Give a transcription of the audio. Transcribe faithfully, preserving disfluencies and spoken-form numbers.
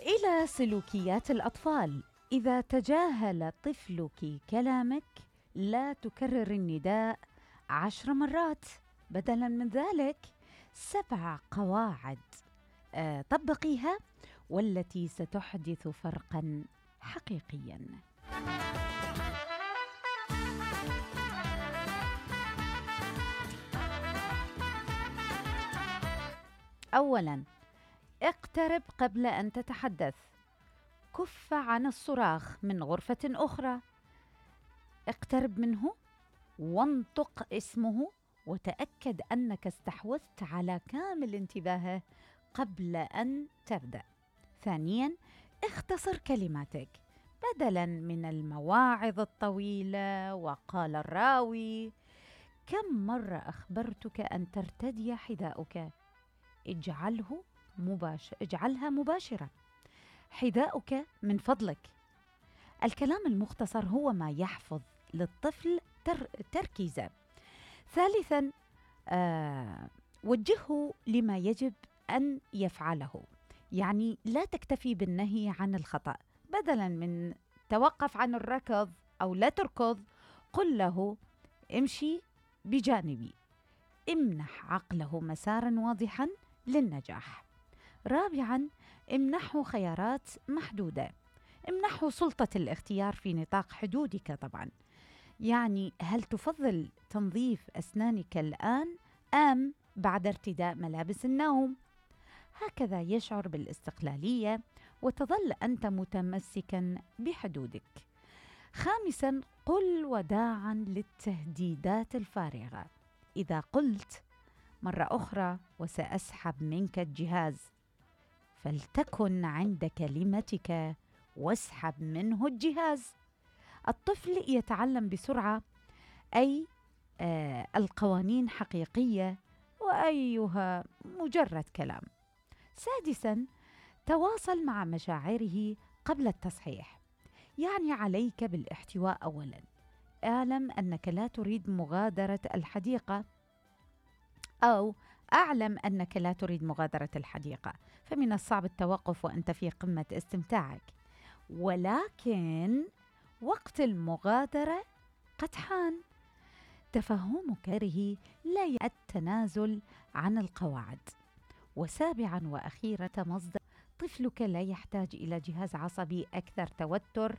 إلى سلوكيات الأطفال. إذا تجاهل طفلك كلامك لا تكرر النداء عشر مرات، بدلاً من ذلك سبع قواعد آه، طبقيها والتي ستحدث فرقاً حقيقياً. أولاً، اقترب قبل أن تتحدث. كف عن الصراخ من غرفة أخرى. اقترب منه وانطق اسمه وتأكد أنك استحوذت على كامل انتباهه قبل أن تبدأ. ثانياً، اختصر كلماتك بدلاً من المواعظ الطويلة وقال الراوي. كم مرة أخبرتك أن ترتدي حذاءك؟ اجعله مباشر اجعلها مباشرة. حذاؤك من فضلك. الكلام المختصر هو ما يحفظ للطفل تر... تركيزه. ثالثاً، آه، وجهه لما يجب أن يفعله. يعني لا تكتفي بالنهي عن الخطأ، بدلاً من توقف عن الركض أو لا تركض، قل له امشي بجانبي. امنح عقله مساراً واضحاً للنجاح. رابعاً، امنحه خيارات محدودة. امنحه سلطة الاختيار في نطاق حدودك طبعاً. يعني هل تفضل تنظيف أسنانك الآن أم بعد ارتداء ملابس النوم؟ هكذا يشعر بالاستقلالية وتظل أنت متمسكاً بحدودك. خامساً، قل وداعاً للتهديدات الفارغة. إذا قلت مرة أخرى وسأسحب منك الجهاز، فلتكن عند كلمتك واسحب منه الجهاز. الطفل يتعلم بسرعة أي آه القوانين حقيقية وأيها مجرد كلام. سادساً، تواصل مع مشاعره قبل التصحيح. يعني عليك بالاحتواء أولاً. اعلم أنك لا تريد مغادرة الحديقة، أو أعلم أنك لا تريد مغادرة الحديقة، فمن الصعب التوقف وأنت في قمة استمتاعك. ولكن وقت المغادرة قد حان. تفهمك له لا يعني التنازل عن القواعد. وسابعاً وأخيراً، مصدر طفلك لا يحتاج إلى جهاز عصبي أكثر توتر